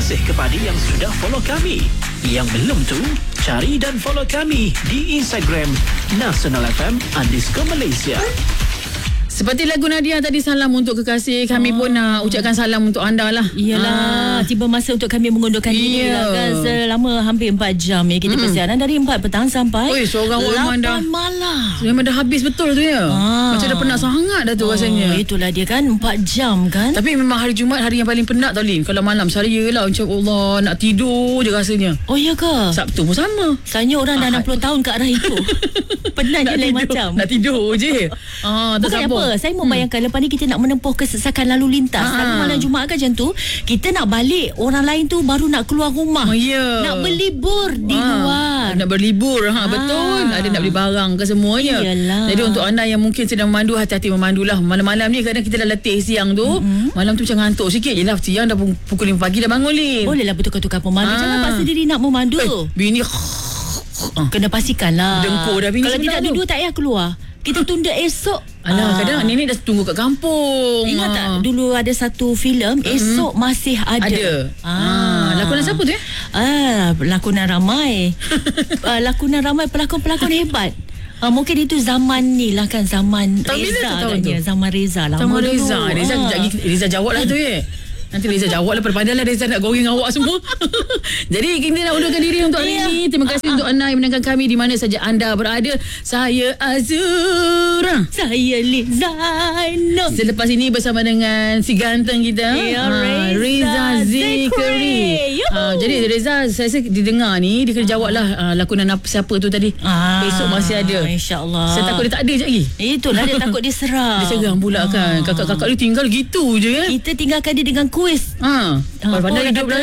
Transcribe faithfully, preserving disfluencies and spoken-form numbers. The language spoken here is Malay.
kasih kepada yang sudah follow kami. Yang belum tu, cari dan follow kami di Instagram Nasional F M underscore Malaysia. Seperti lagu Nadia tadi, salam untuk kekasih. Kami oh. pun nak uh, ucapkan salam untuk anda lah. Iyalah, ah. tiba masa untuk kami mengundurkan diri yeah. lah kan. Selama hampir empat jam ya kita mm. persiaran dari empat petang sampai Oi, seorang lapan malam. Memang dah habis betul tu ya. Ah. Macam dah penat sangat dah tu oh, rasanya. Itulah dia kan, empat jam kan. Tapi memang hari Jumaat hari yang paling penat tau Lin. Kalau malam saya lah macam Allah nak tidur je rasanya. Oh ya ke? Sabtu pun sama. Sebenarnya orang dah enam puluh tahun ke arah itu. Penat je lain macam. Nak tidur je. Ah, bukan apa. Saya mau bayangkan hmm. lepas ni kita nak menempuh kesesakan lalu lintas. Tapi malam Jumaat kan macam tu, kita nak balik, orang lain tu baru nak keluar rumah. Oh, yeah. Nak berlibur di ha. luar. Nak berlibur, ha, ha. betul. Ada nak beli barang ke semuanya. Iyalah. Jadi untuk anda yang mungkin sedang memandu, hati-hati memandulah. Malam-malam ni kadang kita dah letih siang tu. Mm-hmm. Malam tu macam ngantuk sikit. Yelah, siang dah pukul lima pagi dah bangun Lin. Bolehlah bertukar-tukar pemandu. Ha. Jangan paksa diri nak memandu. Eh, bini kena pastikan lah. Dengkur dah bini. Kalau tidak dua-dua tak payah keluar. Kita tunda esok. Alah, kadang nenek dah tunggu kat kampung. Ingat tak dulu ada satu filem, esok masih ada. Ada. Ah, lakonan siapa tu ya? Ah, lakonan ramai. ah, lakonan ramai pelakon-pelakon hebat. Ah, mungkin itu zaman ni lah kan, zaman Tahun Reza katanya. Zaman Reza lah. Zaman Reza. Dulu. Reza, ah. Reza jawab lah tu ya. Nanti Reza jawab lah, perpandailah Reza nak goreng awak semua. Jadi kita nak undurkan diri untuk hari yeah. ini. Terima kasih uh-huh. untuk anda yang mendengarkan kami di mana saja anda berada. Saya Azura. Saya Lizaino. Selepas ini bersama dengan si ganteng kita yeah, uh, Reza, Reza Zikri. Uh, jadi Reza, saya rasa didengar ni, dia kena jawab lah uh, lakonan apa, siapa tu tadi. ah, Besok masih ada, InsyaAllah. Saya takut dia tak ada je lagi. Itulah dia takut dia seram. Dia seram pula ah. kan. Kakak-kakak dia tinggal gitu je kan. Kita tinggalkan dia dengan kuis. Ha. Ah, Pandai hidup dah.